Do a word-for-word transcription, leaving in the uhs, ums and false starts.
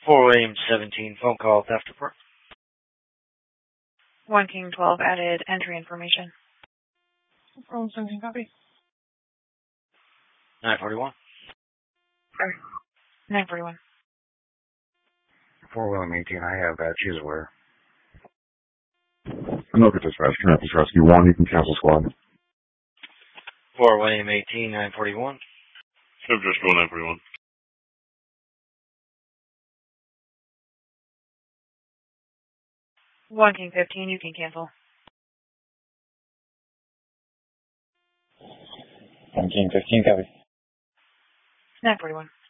four William seventeen, phone call theft report. one King twelve added entry information. Phone seventeen copy. nine forty-one. Sorry. nine forty-one. four William eighteen, I have uh, choose where. Anoka dispatch, Campus Rescue one, you can cancel squad. four William eighteen, nine forty-one. San Francisco nine forty-one. one King fifteen, you can cancel. one King fifteen, copy. nine forty-one.